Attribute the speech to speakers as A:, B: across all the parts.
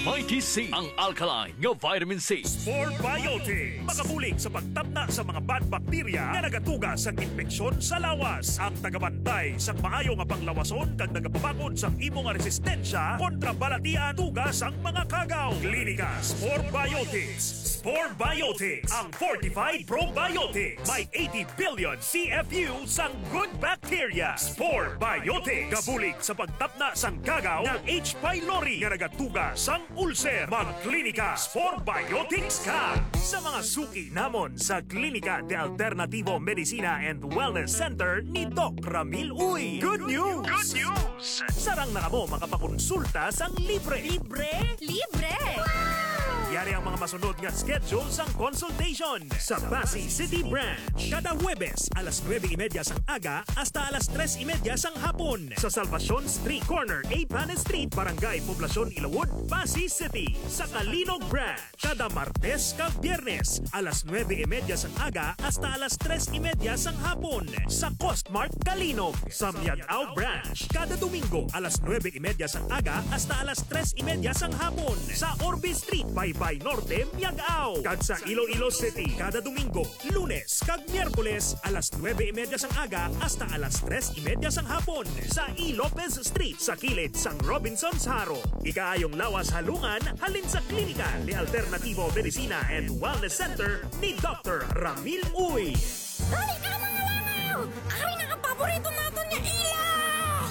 A: Mighty C, ang alkaline nga vitamin C.
B: Sport Biotics, makabulig sa pagtapna sa mga bad bacteria nga nagatuga sa infeksyon sa lawas. Ang tagabantay sa maayo nga panglawason kag nagapabakod sa imo nga resistensya kontra balatian tugas ang mga kagaw. Klinika Sport Biotics. Sport Biotics, ang fortified probiotics. May 80 billion CFU sang good bacteria. Sport Biotics, kabulig sa pagtapna sang kagaw ng H. pylori nga nagatuga sang ulcer. Magklinika Sport Biotics ka! Sa mga suki namon sa Klinika de Alternativo Medicina and Wellness Center ni Doc Ramil Uy. Good news! Good news! Sarang na kamo makapakonsulta sang libre.
C: Libre? Libre!
B: Yari ang mga masunod nga schedule sang consultation sa Pasig City Branch. Kada Huwebes, alas 9:30 sang aga hasta alas 3:30 sang hapon. Sa Salvacion Street Corner, A. Panes Street, Barangay Poblacion, Ilawod, Pasig City. Sa Kalinog Branch, kada Martes kag Biyernes, alas 9:30 sang aga hasta alas 3:30 sang hapon. Sa Costmart, Kalinog. Sa Miagao Branch, kada Domingo, alas 9:30 sang aga hasta alas 3:30 sang hapon. Sa Orbe Street, Baybay Norte, Miagao. Kag sa Iloilo City, kada Domingo, Lunes kag Miyerkules, alas 9:30 sang aga hasta alas 3:30 sang hapon. Sa E. Lopez Street, sa kilid sang Robinson's Haro. Ikaayong lawas halungan, halin sa Klinika de Alternativo Medicina and Wellness Center ni Dr. Ramil Uy.
C: Dali ka mga langaw! Ari na ang paborito natin niya ilaw!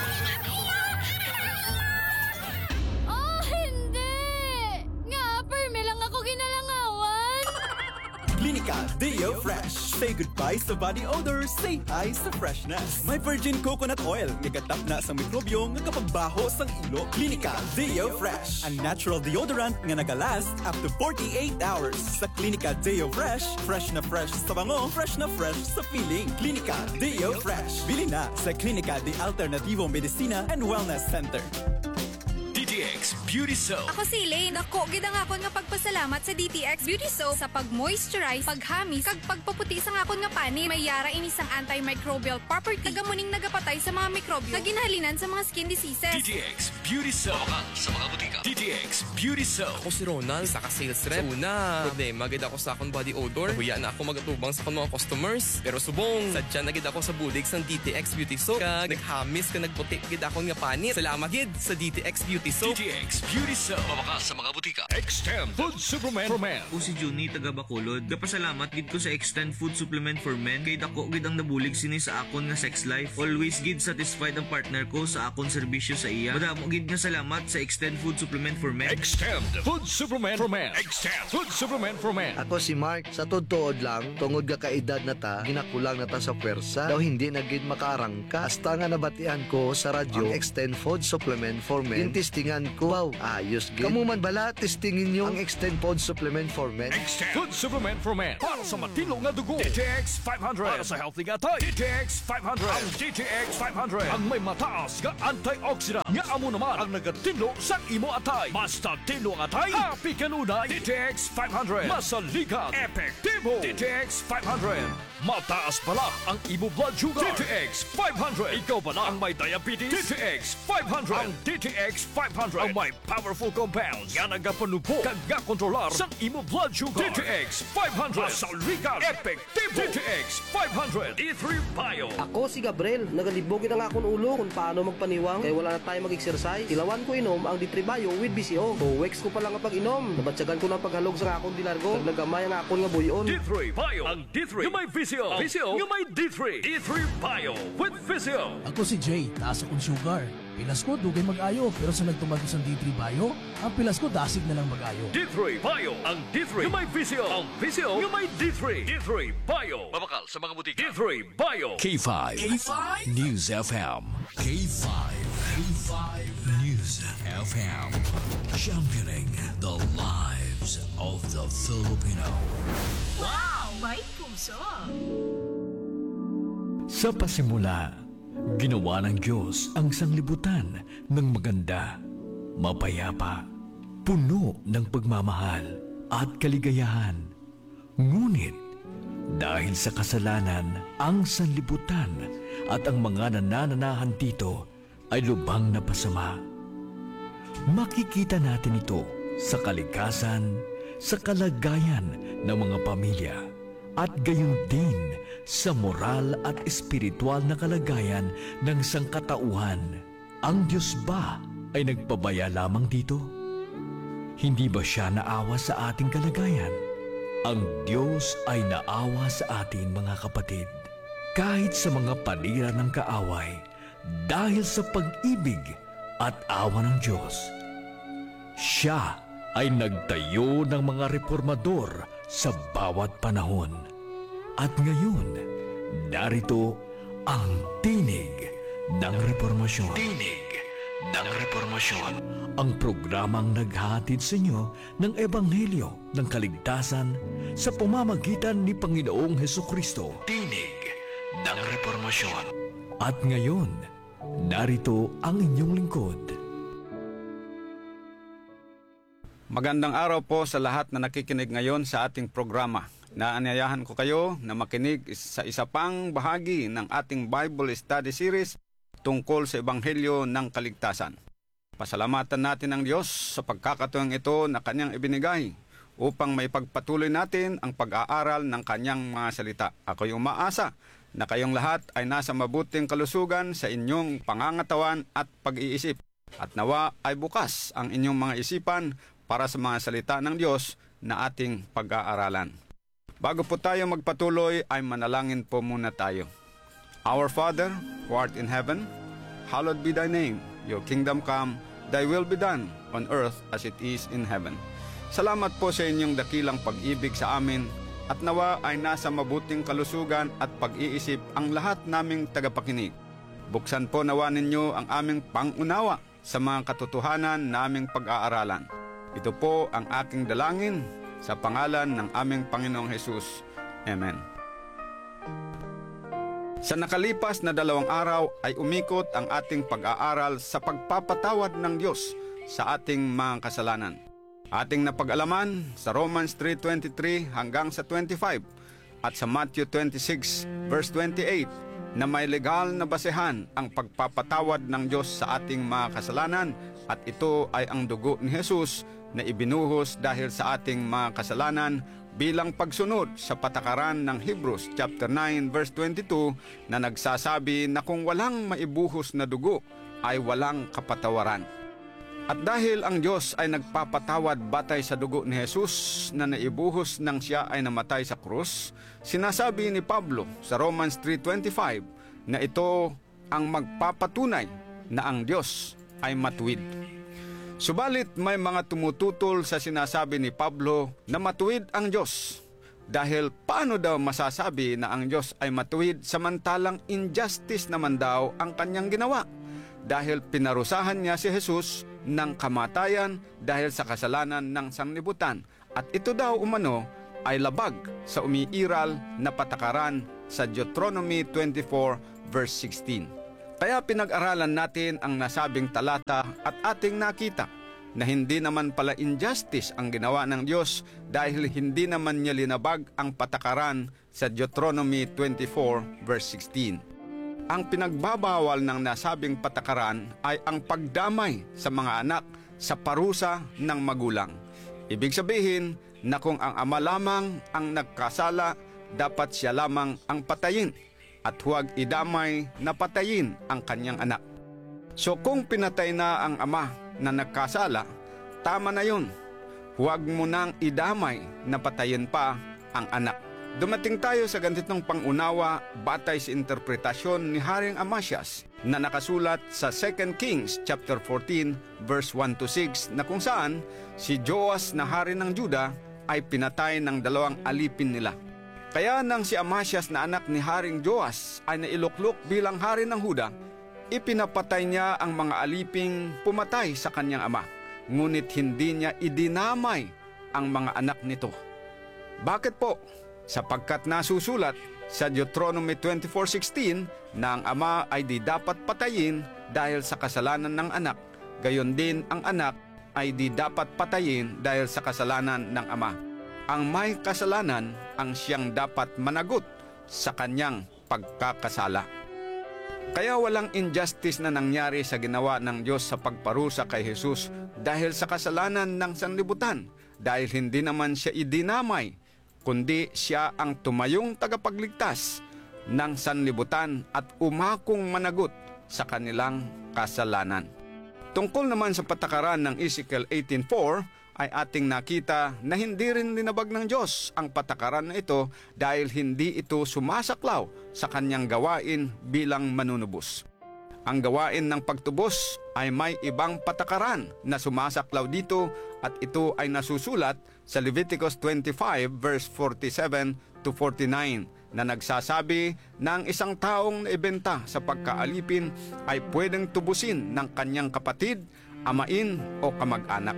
C: Oh, hindi! Nga, perme lang ako ginalangawan!
D: Klinika Deo Fresh. Say goodbye sa body odor, say hi sa freshness. May virgin coconut oil, nagatap na sa mikrobyo nga kapagbaho sang ilo. Klinika Deo Fresh, a natural deodorant nga nagalast up to 48 hours. Sa Klinika Deo Fresh, fresh na fresh sa bango, fresh na fresh sa feeling. Klinika Deo Fresh. Bili na sa Klinika de Alternativo Medicina and Wellness Center.
A: DTX Beauty Soap.
C: Ako si Elaine. Ako, gidang ako nga pagpasalamat sa DTX Beauty Soap sa pag-moisturize, paghamis, kag pagpaputi sa akon nga pani. May yara ini sang antimicrobial property. Tagamuning nagapatay sa mga mikrobyo. Kaginhalinan sa mga skin diseases.
A: DTX Beauty Soap. Mabakal sa mga butika. DTX Beauty Soap.
E: Ako si Ronald, isa ka sales rep. Sa una, problema gid ako sa akong body odor. Huya na ako magatubang sa akong mga customers. Pero subong, sadya na gid ako sa bulig sang DTX Beauty Soap. Kag naghamis ka nagputi gid akong nga panit. Salamat gid sa DTX Beauty Soap.
A: DTX Beauty Soap. Mabakal sa mga butika. Extend Food Supplement for Men.
F: Ako si Juni taga Bacolod. Gapasalamat gid ko sa Extend Food Supplement for Men kay dako gid ang nabulig sini sa akon nga sex life. Always gid satisfied ang partner ko sa akon serbisyo sa iya. Madamo gid nga salamat sa Extend Food Supplement for Men.
A: Extend Food Supplement for Men. Extend Food Supplement for Men.
G: Ako si Mark, sa tuod lang, tungod ga kaedad na ta, ginakulang na ta sa pwersa, daw hindi na gid makaarangka. Hasta nga nabatian ko sa radyo, ang Extend Food Supplement for Men. Testingan ko, wow, ayos gid. Kamu man bala, testingin nyo ang Extend Food Supplement for Men.
A: Extend Food Supplement for Men. Para sa matino nga dugo. DTX 500. Para sa healthy nga tay. DTX 500. Ang DTX 500. Ang may mataas nga antioxidant. Nga amo naman ang nagatino sa imo atay. Basta tino ang atay, happy kanunay. DTX 500. Masaligan. Epektibo. DTX 500. Mataas pala ang imo blood sugar. DTX 500. Ikaw pala ang may diabetes. DTX 500. Ang DTX 500 ang may powerful compounds nga nagapanupo kag kontrolar sa imo blood sugar. DTX 500. Masaligan. Epektibo. DTX 500. D3 Bio.
H: Ako si Gabriel, nagalibogin ang akong ulo kung paano magpaniwang kaya wala na tayo mag-exercise. Ilawan ko inom ang D3 Bio with BCO. Weeks ko pa lang ang pag-inom. Nabatsagan ko ng paghalog sa akong dilargo. Naglagamay ang akong nga buyon.
A: D3 Bio. Ang D3 yung may VCO. VCO yung may D3. D3 Bio with VCO.
I: Ako si Jay, taas akong sugar. Pilas ko, dugay mag-ayo. Pero sa nagtumagos ang D3 Bio, ang pilas ko dasig na lang mag-ayo.
A: D3 Bio. Ang D3 yung may VCO. Ang VCO yung may D3. D3 Bio. Mabakal sa mga butika. D3 Bio. K5. K5 News FM. K5. K5 News FM. Championing the lives of the Filipino.
J: Wow! May puso!
A: Sa pasimula, ginawa ng Diyos ang sanglibutan ng maganda, mapayapa, puno ng pagmamahal at kaligayahan. Ngunit, dahil sa kasalanan, ang sanlibutan at ang mga nanananahan dito ay lubhang napasama. Makikita natin ito sa kalikasan, sa kalagayan ng mga pamilya, at gayon din sa moral at espiritual na kalagayan ng sangkatauhan. Ang Diyos ba ay nagpabaya lamang dito? Hindi ba siya naawa sa ating kalagayan? Ang Diyos ay naawa sa atin, mga kapatid, kahit sa mga panira ng kaaway, dahil sa pag-ibig at awa ng Diyos. Siya ay nagtayo ng mga reformador sa bawat panahon. At ngayon, narito ang tinig ng reformasyon. Tinig ng reformasyon. Ang programang naghahatid sa inyo ng Ebanghelyo ng Kaligtasan sa pamamagitan ni Panginoong Hesukristo. Tinig ng reformasyon. At ngayon, narito ang inyong lingkod.
K: Magandang araw po sa lahat na nakikinig ngayon sa ating programa. Naanyayahan ko kayo na makinig sa isa pang bahagi ng ating Bible Study Series tungkol sa Ebanghelyo ng Kaligtasan. Pasalamatan natin ang Diyos sa pagkakataong ito na Kanyang ibinigay upang maipagpatuloy natin ang pag-aaral ng Kanyang mga salita. Ako'y umaasa na kayong lahat ay nasa mabuting kalusugan sa inyong pangangatawan at pag-iisip. At nawa ay bukas ang inyong mga isipan para sa mga salita ng Diyos na ating pag-aaralan. Bago po tayo magpatuloy ay manalangin po muna tayo. Our Father, who art in heaven, hallowed be thy name. Your kingdom come, thy will be done on earth as it is in heaven. Salamat po sa inyong dakilang pag-ibig sa amin at nawa ay nasa mabuting kalusugan at pag-iisip ang lahat naming tagapakinig. Buksan po nawa ninyo ang aming pangunawa sa mga katotohanan naming pag-aaralan. Ito po ang aking dalangin sa pangalan ng aming Panginoong Hesus. Amen. Sa nakalipas na 2 araw ay umikot ang ating pag-aaral sa pagpapatawad ng Diyos sa ating mga kasalanan. Ating napag-alaman sa Romans 3:23 hanggang sa 25 at sa Matthew 26 verse 28 na may legal na basehan ang pagpapatawad ng Diyos sa ating mga kasalanan at ito ay ang dugo ni Jesus na ibinuhos dahil sa ating mga kasalanan bilang pagsunod sa patakaran ng Hebrews chapter 9 verse 22 na nagsasabi na kung walang maibuhos na dugo ay walang kapatawaran. At dahil ang Diyos ay nagpapatawad batay sa dugo ni Jesus na naibuhos nang siya ay namatay sa krus, sinasabi ni Pablo sa Romans 3:25 na ito ang magpapatunay na ang Diyos ay matuwid. Subalit may mga tumututol sa sinasabi ni Pablo na matuwid ang Diyos. Dahil paano daw masasabi na ang Diyos ay matuwid samantalang injustice naman daw ang kanyang ginawa? Dahil pinarusahan niya si Jesus ng kamatayan dahil sa kasalanan ng sanglibutan. At ito daw umano ay labag sa umiiral na patakaran sa Deuteronomy 24 verse 16. Kaya pinag-aralan natin ang nasabing talata at ating nakita na hindi naman pala injustice ang ginawa ng Diyos dahil hindi naman niya linabag ang patakaran sa Deuteronomy 24 verse 16. Ang pinagbabawal ng nasabing patakaran ay ang pagdamay sa mga anak sa parusa ng magulang. Ibig sabihin na kung ang ama lamang ang nagkasala, dapat siya lamang ang patayin at huwag idamay na patayin ang kanyang anak. So kung pinatay na ang ama na nagkasala, tama na yun. Huwag mo nang idamay na patayin pa ang anak. Dumating tayo sa ganitong pangunawa batay sa interpretasyon ni Haring Amasias na nakasulat sa 2 Kings chapter 14 verse 1 to 6 na kung saan si Joas na hari ng Juda ay pinatay ng 2 alipin nila. Kaya nang si Amasias na anak ni Haring Joas ay nailuklok bilang hari ng Huda, ipinapatay niya ang mga aliping pumatay sa kanyang ama. Ngunit hindi niya idinamay ang mga anak nito. Bakit po? Sapagkat nasusulat sa Deuteronomy 24:16 na ang ama ay di dapat patayin dahil sa kasalanan ng anak, gayon din ang anak ay di dapat patayin dahil sa kasalanan ng ama. Ang may kasalanan ang siyang dapat managot sa kanyang pagkakasala. Kaya walang injustice na nangyari sa ginawa ng Diyos sa pagparusa kay Jesus dahil sa kasalanan ng sanlibutan, dahil hindi naman siya idinamay, kundi siya ang tumayong tagapagligtas ng sanlibutan at umakong managot sa kanilang kasalanan. Tungkol naman sa patakaran ng Ezekiel 18:4, ay ating nakita na hindi rin linabag ng Diyos ang patakaran na ito dahil hindi ito sumasaklaw sa kanyang gawain bilang manunubos. Ang gawain ng pagtubos ay may ibang patakaran na sumasaklaw dito at ito ay nasusulat sa Leviticus 25 verse 47 to 49 na nagsasabi na ang isang taong naibenta sa pagkaalipin ay pwedeng tubusin ng kanyang kapatid, amain o kamag-anak.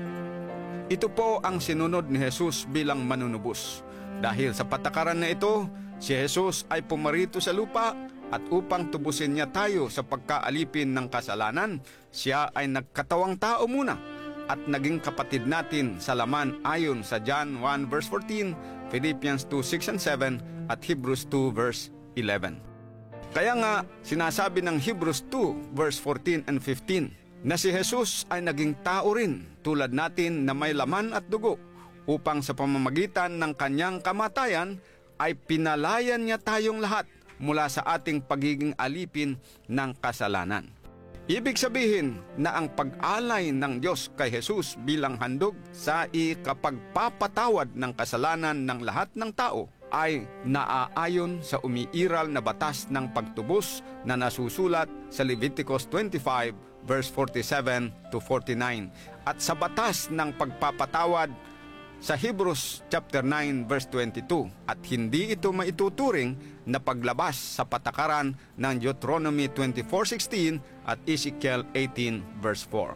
K: Ito po ang sinunod ni Jesus bilang manunubos. Dahil sa patakaran na ito, si Jesus ay pumarito sa lupa at upang tubusin niya tayo sa pagkaalipin ng kasalanan, siya ay nagkatawang tao muna at naging kapatid natin sa laman ayon sa John 1 verse 14, Philippians 2:6 and 7 at Hebrews 2 verse 11. Kaya nga sinasabi ng Hebrews 2 verse 14 and 15 na si Jesus ay naging tao rin tulad natin na may laman at dugo upang sa pamamagitan ng kanyang kamatayan ay pinalayan niya tayong lahat mula sa ating pagiging alipin ng kasalanan. Ibig sabihin na ang pag-alay ng Diyos kay Jesus bilang handog sa ikapagpapatawad ng kasalanan ng lahat ng tao ay naaayon sa umiiral na batas ng pagtubos na nasusulat sa Leviticus 25 verse 47 to 49 at sa batas ng pagpapatawad sa Hebrews chapter 9 verse 22 at hindi ito maituturing na paglabas sa patakaran ng Deuteronomy 24:16 at Ezekiel 18 verse 4.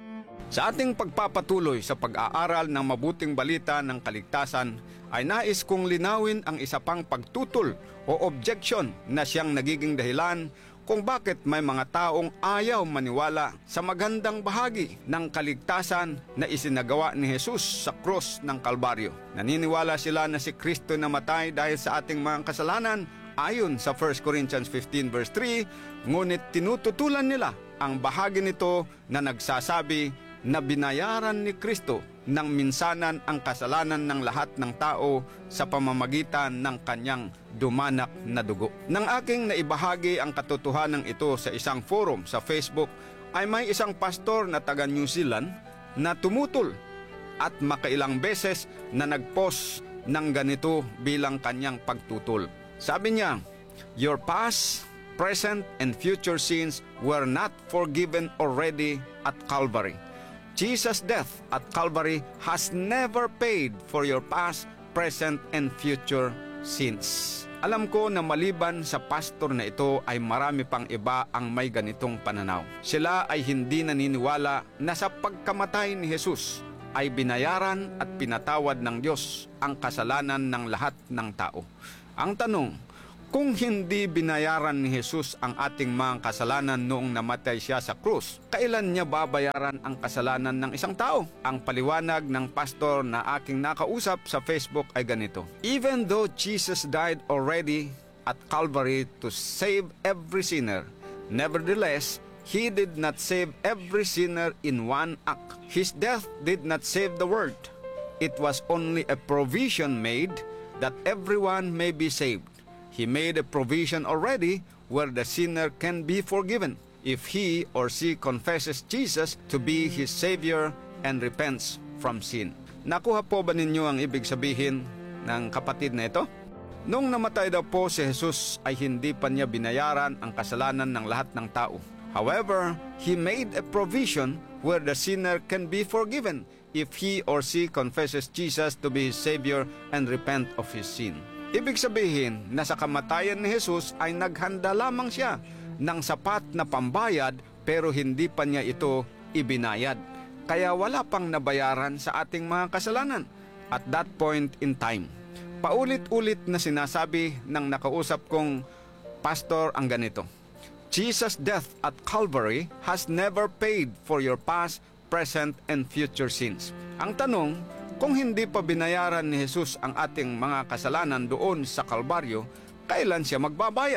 K: Sa ating pagpapatuloy sa pag-aaral ng mabuting balita ng kaligtasan ay nais kong linawin ang isa pang pagtutol o objection na siyang nagiging dahilan kung bakit may mga taong ayaw maniwala sa magandang bahagi ng kaligtasan na isinagawa ni Jesus sa krus ng Kalbaryo. Naniniwala sila na si Kristo namatay dahil sa ating mga kasalanan ayon sa 1 Corinthians 15 verse 3, ngunit tinututulan nila ang bahagi nito na nagsasabi na binayaran ni Kristo ng minsanan ang kasalanan ng lahat ng tao sa pamamagitan ng kanyang dumanak na dugo. Nang aking naibahagi ang katotohanan ito sa isang forum sa Facebook, ay may isang pastor na taga New Zealand na tumutol at makailang beses na nag-post ng ganito bilang kanyang pagtutol. Sabi niya, "Your past, present, and future sins were not forgiven already at Calvary. Jesus' death at Calvary has never paid for your past, present, and future sins." Alam ko na maliban sa pastor na ito ay marami pang iba ang may ganitong pananaw. Sila ay hindi naniniwala na sa pagkamatay ni Jesus ay binayaran at pinatawad ng Diyos ang kasalanan ng lahat ng tao. Ang tanong, kung hindi binayaran ni Jesus ang ating mga kasalanan noong namatay siya sa krus, kailan niya babayaran ang kasalanan ng isang tao? Ang paliwanag ng pastor na aking nakausap sa Facebook ay ganito: "Even though Jesus died already at Calvary to save every sinner, nevertheless, He did not save every sinner in one act. His death did not save the world. It was only a provision made that everyone may be saved. He made a provision already where the sinner can be forgiven if he or she confesses Jesus to be his Savior and repents from sin." Nakuha po ba ninyo ang ibig sabihin ng kapatid na ito? Nung namatay daw po si Jesus ay hindi pa niya binayaran ang kasalanan ng lahat ng tao. However, He made a provision where the sinner can be forgiven if he or she confesses Jesus to be his Savior and repent of his sin. Ibig sabihin na sa kamatayan ni Jesus ay naghanda lamang siya ng sapat na pambayad pero hindi pa niya ito ibinayad. Kaya wala pang nabayaran sa ating mga kasalanan at that point in time. Paulit-ulit na sinasabi ng nakausap kong pastor ang ganito: Jesus' death at Calvary has never paid for your past, present, and future sins. Ang tanong, kung hindi pa binayaran ni Jesus ang ating mga kasalanan doon sa Kalbaryo, kailan siya magbabayad?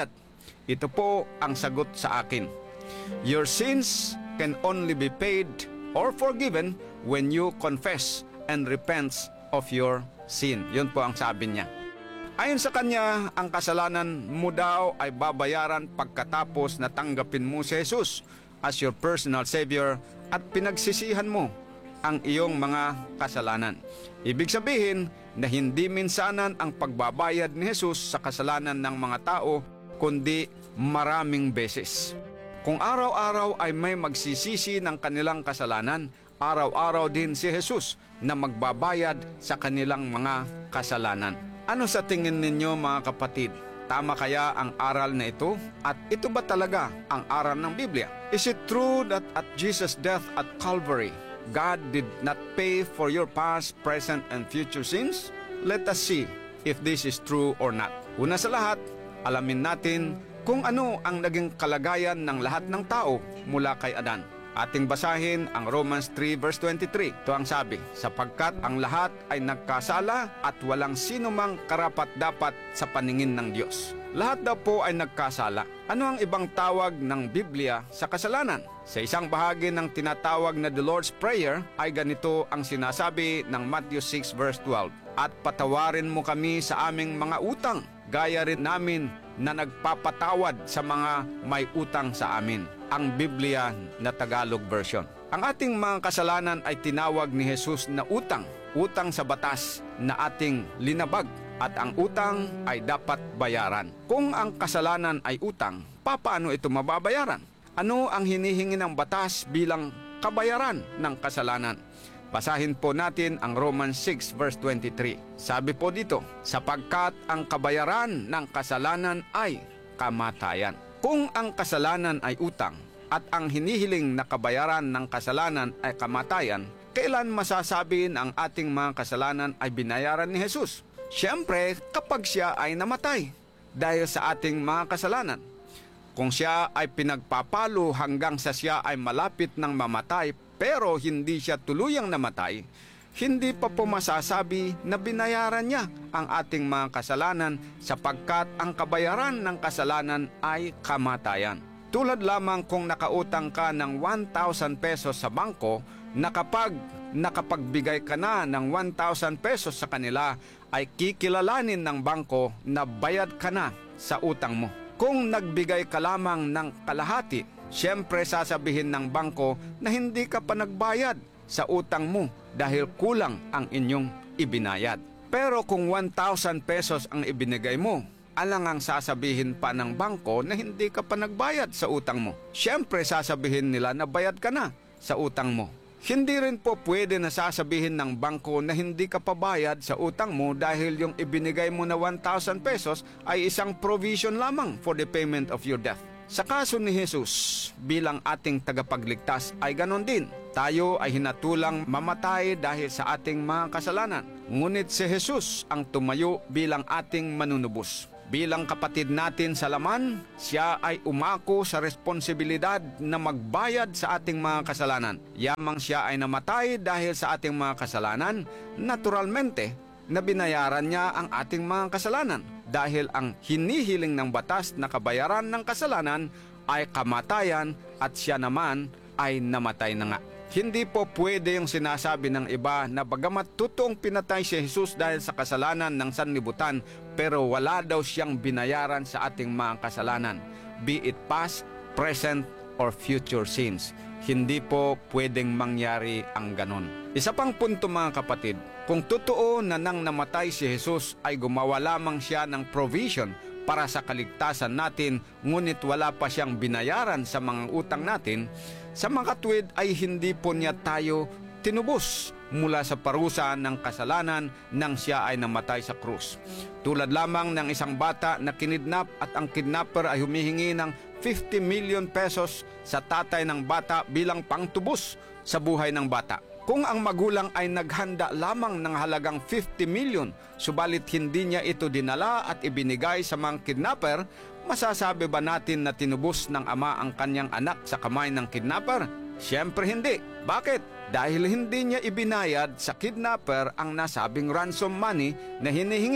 K: Ito po ang sagot sa akin. Your sins can only be paid or forgiven when you confess and repent of your sin. Yun po ang sabi niya. Ayon sa kanya, ang kasalanan mo daw ay babayaran pagkatapos na tanggapin mo si Jesus as your personal Savior at pinagsisihan mo ang iyong mga kasalanan. Ibig sabihin na hindi minsanan ang pagbabayad ni Jesus sa kasalanan ng mga tao, kundi maraming beses. Kung araw-araw ay may magsisisi ng kanilang kasalanan, araw-araw din si Jesus na magbabayad sa kanilang mga kasalanan. Ano sa tingin ninyo mga kapatid? Tama kaya ang aral na ito? At ito ba talaga ang aral ng Biblia? Is it true that at Jesus' death at Calvary, God did not pay for your past, present, and future sins? Let us see if this is true or not. Una sa lahat, alamin natin kung ano ang naging kalagayan ng lahat ng tao mula kay Adan. Ating basahin ang Romans 3 verse 23. Ito ang sabi, sapagkat ang lahat ay nagkasala at walang sino mang karapat-dapat sa paningin ng Diyos. Lahat daw po ay nagkasala. Ano ang ibang tawag ng Biblia sa kasalanan? Sa isang bahagi ng tinatawag na The Lord's Prayer ay ganito ang sinasabi ng Matthew 6 verse 12. At patawarin mo kami sa aming mga utang, gaya rin namin na nagpapatawad sa mga may utang sa amin. Ang Biblia na Tagalog version. Ang ating mga kasalanan ay tinawag ni Jesus na utang. Utang sa batas na ating linabag. At ang utang ay dapat bayaran. Kung ang kasalanan ay utang, paano ito mababayaran? Ano ang hinihingi ng batas bilang kabayaran ng kasalanan? Basahin po natin ang Romans 6 verse 23. Sabi po dito, sapagkat ang kabayaran ng kasalanan ay kamatayan. Kung ang kasalanan ay utang at ang hinihiling na kabayaran ng kasalanan ay kamatayan, kailan masasabi ang ating mga kasalanan ay binayaran ni Jesus? Siyempre, kapag siya ay namatay dahil sa ating mga kasalanan. Kung siya ay pinagpapalo hanggang sa siya ay malapit ng mamatay pero hindi siya tuluyang namatay, hindi pa po masasabi na binayaran niya ang ating mga kasalanan sapagkat ang kabayaran ng kasalanan ay kamatayan. Tulad lamang kung nakautang ka ng 1,000 pesos sa bangko na kapag nakapagbigay ka na ng 1,000 pesos sa kanila ay kikilalanin ng bangko na bayad ka na sa utang mo. Kung nagbigay ka lamang ng kalahati, siyempre sasabihin ng bangko na hindi ka pa nagbayad sa utang mo dahil kulang ang inyong ibinayad. Pero kung 1,000 pesos ang ibinigay mo, alang ang sasabihin pa ng bangko na hindi ka pa nagbayad sa utang mo. Siyempre sasabihin nila na bayad ka na sa utang mo. Hindi rin po pwede na sasabihin ng bangko na hindi ka pabayad sa utang mo dahil yung ibinigay mo na 1,000 pesos ay isang provision lamang for the payment of your debt. Sa kaso ni Jesus bilang ating tagapagligtas ay ganon din. Tayo ay hinatulang mamatay dahil sa ating mga kasalanan. Ngunit si Jesus ang tumayo bilang ating manunubos. Bilang kapatid natin sa laman, siya ay umako sa responsibilidad na magbayad sa ating mga kasalanan. Yamang siya ay namatay dahil sa ating mga kasalanan, naturalmente, na binayaran niya ang ating mga kasalanan. Dahil ang hinihiling ng batas na kabayaran ng kasalanan ay kamatayan at siya naman ay namatay na nga. Hindi po pwede yung sinasabi ng iba na bagamat totoong pinatay si Jesus dahil sa kasalanan ng sanlibutan, pero wala daw siyang binayaran sa ating mga kasalanan, be it past, present, or future sins. Hindi po pwedeng mangyari ang ganon. Isa pang punto mga kapatid, kung totoo na nang namatay si Jesus ay gumawa lamang siya ng provision para sa kaligtasan natin, ngunit wala pa siyang binayaran sa mga utang natin, sa mga katuwid ay hindi po niya tayo tinubos mula sa parusa ng kasalanan nang siya ay namatay sa krus. Tulad lamang ng isang bata na kinidnap at ang kidnapper ay humihingi ng 50 million pesos sa tatay ng bata bilang pangtubos sa buhay ng bata. Kung ang magulang ay naghanda lamang ng halagang 50 million, subalit hindi niya ito dinala at ibinigay sa mga kidnapper, masasabi ba natin na tinubos ng ama ang kanyang anak sa kamay ng kidnapper? Siyempre hindi. Bakit? Dahil hindi niya ibinayad sa kidnapper ang nasabing ransom money na hinihingi.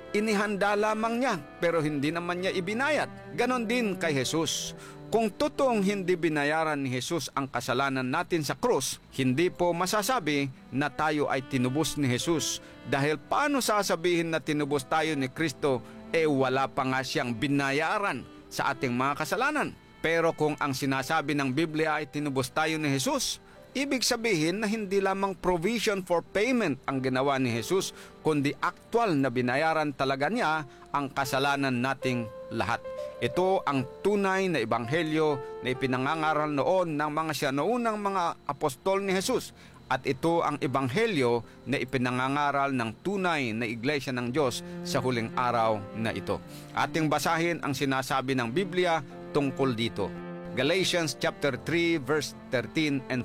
K: inihanda lamang niya pero hindi naman niya ibinayad. Ganon din kay Jesus. Kung totoong hindi binayaran ni Jesus ang kasalanan natin sa krus, hindi po masasabi na tayo ay tinubos ni Jesus. Dahil paano sasabihin na tinubos tayo ni Kristo, wala pa nga siyang binayaran sa ating mga kasalanan. Pero kung ang sinasabi ng Biblia ay tinubos tayo ni Jesus, ibig sabihin na hindi lamang provision for payment ang ginawa ni Jesus, kundi actual na binayaran talaga niya ang kasalanan nating lahat. Ito ang tunay na ebanghelyo na ipinangangaral noon ng mga sinaunang mga apostol ni Jesus. At ito ang ebanghelyo na ipinangangaral ng tunay na iglesia ng Diyos sa huling araw na ito. Ating basahin ang sinasabi ng Biblia tungkol dito. Galatians chapter 3 verse 13 and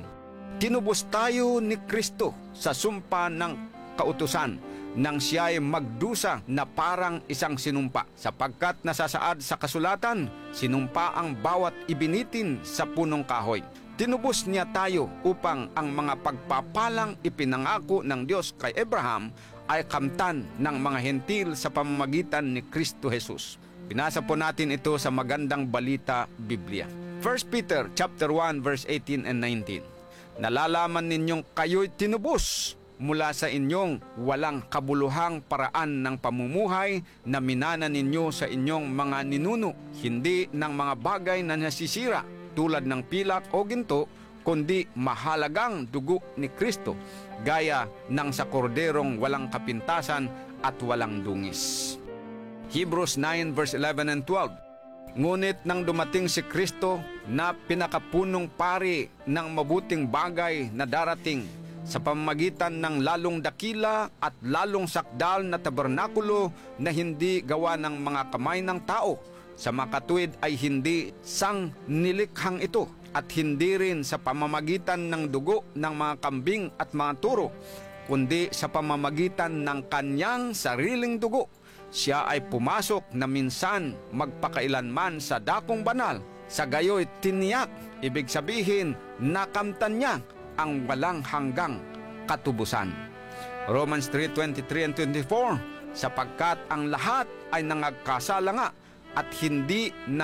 K: 14. Tinubos tayo ni Kristo sa sumpa ng kautusan nang siya ay magdusa na parang isang sinumpa, sapagkat nasasaad sa kasulatan, sinumpa ang bawat ibinitin sa punong kahoy. Tinubos niya tayo upang ang mga pagpapalang ipinangako ng Diyos kay Abraham ay kamtan ng mga hentil sa pamamagitan ni Kristo Jesus. Binasa po natin ito sa Magandang Balita Biblia. 1 Peter chapter 1 verse 18 and 19. Nalalaman ninyong kayo'y tinubos mula sa inyong walang kabuluhang paraan ng pamumuhay na minana ninyo sa inyong mga ninuno, hindi ng mga bagay na nasisira tulad ng pilak o ginto, kundi mahalagang dugo ni Kristo, gaya ng sa korderong walang kapintasan at walang dungis. Hebrews 9 verse 11 and 12. Ngunit nang dumating si Kristo na pinakapunong pari ng mabuting bagay na darating, sa pamamagitan ng lalong dakila at lalong sakdal na tabernakulo na hindi gawa ng mga kamay ng tao, sa makatuwid ay hindi sang nilikhang ito at hindi rin sa pamamagitan ng dugo ng mga kambing at mga turo, kundi sa pamamagitan ng kanyang sariling dugo. Siya ay pumasok na minsan magpakailanman sa dakong banal, sa gayo'y tiniyak, ibig sabihin nakamtan niya ang walang hanggang katubusan. Romans 3:23 and 24. Sapagkat ang lahat ay nangagkasala nga at hindi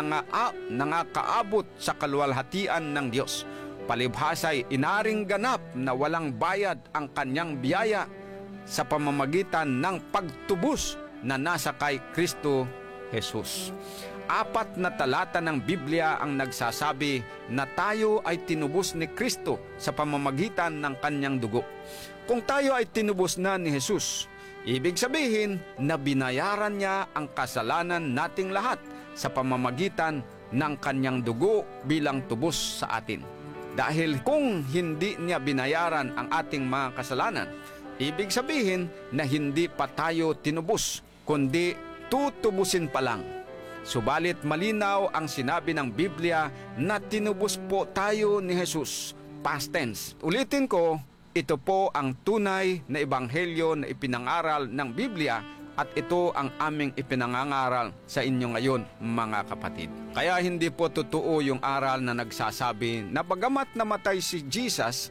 K: nangakaabot sa kaluwalhatian ng Diyos. Palibhasa'y inaring ganap na walang bayad ang kanyang biyaya sa pamamagitan ng pagtubos na nasa kay Kristo Jesus. 4 na talata ng Biblia ang nagsasabi na tayo ay tinubos ni Kristo sa pamamagitan ng kanyang dugo. Kung tayo ay tinubos na ni Jesus, ibig sabihin na binayaran niya ang kasalanan nating lahat sa pamamagitan ng kanyang dugo bilang tubos sa atin. Dahil kung hindi niya binayaran ang ating mga kasalanan, ibig sabihin na hindi pa tayo tinubos, kundi tutubusin pa lang. Subalit malinaw ang sinabi ng Biblia na tinubos po tayo ni Jesus. Past tense. Ulitin ko, ito po ang tunay na ebanghelyo na ipinangaral ng Biblia at ito ang aming ipinangangaral sa inyo ngayon, mga kapatid. Kaya hindi po totoo yung aral na nagsasabi na bagamat namatay si Jesus